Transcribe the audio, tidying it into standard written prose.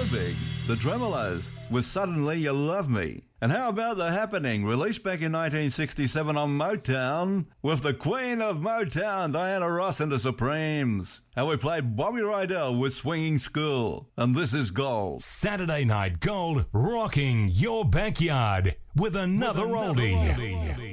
Big, The Tremolos with Suddenly You Love Me. And how about The Happening, released back in 1967 on Motown with the Queen of Motown, Diana Ross and the Supremes. And we played Bobby Rydell with Swinging School. And this is Gold. Saturday Night Gold, rocking your backyard with another oldie.